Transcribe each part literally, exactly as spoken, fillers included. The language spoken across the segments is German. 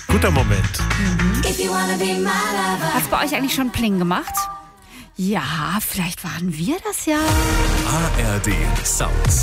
Guter Moment. Mhm. Hat's bei euch eigentlich schon Pling gemacht? Ja, vielleicht waren wir das ja. A R D Sounds.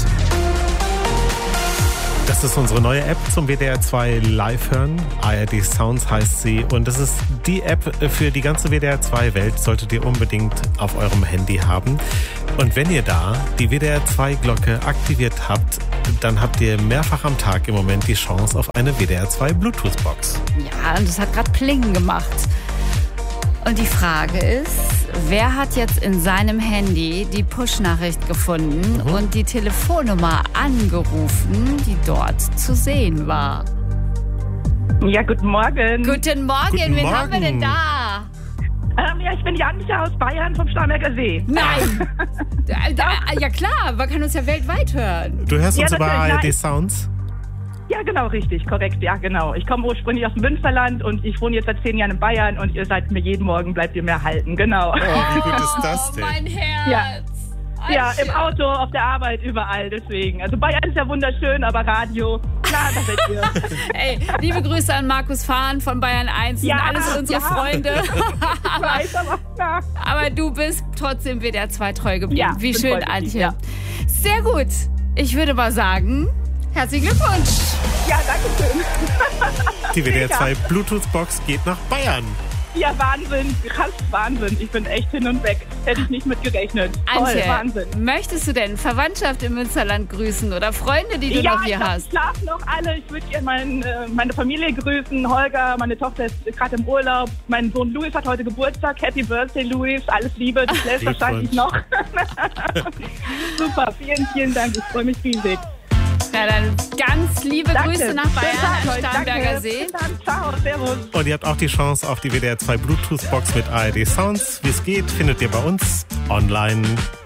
Das ist unsere neue App zum W D R zwei Live hören. A R D Sounds heißt sie. Und das ist die App für die ganze W D R zwei Welt. Solltet ihr unbedingt auf eurem Handy haben. Und wenn ihr da die W D R zwei Glocke aktiviert habt, dann habt ihr mehrfach am Tag im Moment die Chance auf eine W D R zwei Bluetooth-Box. Ja, und es hat gerade Pling gemacht. Und die Frage ist, wer hat jetzt in seinem Handy die Push-Nachricht gefunden mhm. und die Telefonnummer angerufen, die dort zu sehen war? Ja, guten Morgen. Guten Morgen, Guten wen Morgen. haben wir denn da? Ähm, ja, ich bin Jancha aus Bayern vom Starnberger See. Nein! Ja klar, man kann uns ja weltweit hören. Du hörst Ja, uns über natürlich, A R D nein. Sounds? Ja, genau, richtig, korrekt, ja, genau. Ich komme ursprünglich aus dem Münsterland und ich wohne jetzt seit zehn Jahren in Bayern und ihr seid mir jeden Morgen, bleibt ihr mir erhalten, genau. Oh, wie gut ist das Oh, denn? mein Herz. Ja. Ja, Ein im Auto, auf der Arbeit, überall, deswegen. Also Bayern ist ja wunderschön, aber Radio, klar, da seid ihr. Ey, liebe Grüße an Markus Fahn von Bayern eins. Das Ja, sind alles unsere ja. Freunde. Ich weiß, aber klar. Aber du bist trotzdem W D R zwei treu geblieben. Ja, Wie bin schön, voll geblieben, Antje. ja. Sehr gut. Ich würde mal sagen, herzlichen Glückwunsch. Ja, danke schön. Die W D R zwei Mega. Bluetooth-Box geht nach Bayern. Ja, Wahnsinn, krass, Wahnsinn. Ich bin echt hin und weg. Hätte ich nicht mit gerechnet. Toll, Antje, Wahnsinn. möchtest du denn Verwandtschaft im Münsterland grüßen oder Freunde, die du ja, noch hier ich hast? schlafen noch alle. Ich würde gerne mein, äh, meine Familie grüßen. Holger, meine Tochter ist gerade im Urlaub. Mein Sohn Louis hat heute Geburtstag. Happy Birthday, Louis. Alles Liebe. Du schläfst wahrscheinlich noch. Super, vielen, vielen Dank. Ich freue mich riesig. Na dann ganz liebe Danke. Grüße nach Bayern Schönen Tag an euch. Starnberger Danke. See. Vielen Dank. Ciao, servus. Und ihr habt auch die Chance auf die W D R zwei Bluetooth-Box mit A R D Sounds. Wie es geht, findet ihr bei uns online